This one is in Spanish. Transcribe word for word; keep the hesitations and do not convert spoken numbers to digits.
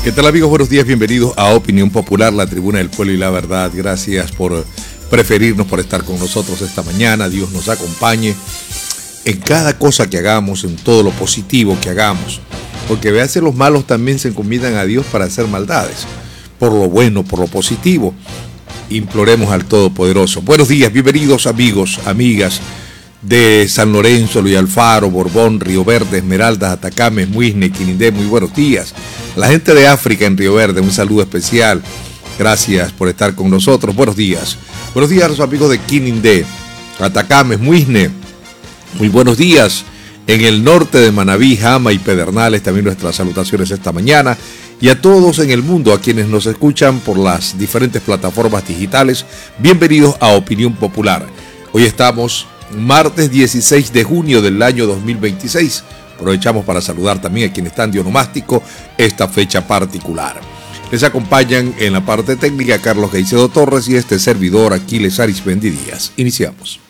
¿Qué tal, amigos? Buenos días, bienvenidos a Opinión Popular, la tribuna del pueblo y la verdad. Gracias por preferirnos, por estar con nosotros esta mañana. Dios nos acompañe en cada cosa que hagamos, en todo lo positivo que hagamos. Porque véase, los malos también se encomiendan a Dios para hacer maldades. Por lo bueno, por lo positivo, imploremos al Todopoderoso. Buenos días, bienvenidos amigos, amigas de San Lorenzo, Luis Alfaro, Borbón, Río Verde, Esmeraldas, Atacames, Muisne, Quinindé, muy buenos días. La gente de África en Río Verde, un saludo especial. Gracias por estar con nosotros. Buenos días. Buenos días a los amigos de Quinindé, Atacames, Muisne. Muy buenos días. En el norte de Manabí, Jama y Pedernales, también nuestras salutaciones esta mañana. Y a todos en el mundo, a quienes nos escuchan por las diferentes plataformas digitales, bienvenidos a Opinión Popular. Hoy estamos martes dieciséis de junio del año dos mil veintiséis. Aprovechamos para saludar también a quienes están de onomástico esta fecha particular. Les acompañan en la parte técnica Carlos Caicedo Torres y este servidor Aquiles Arismendi Díaz. Iniciamos.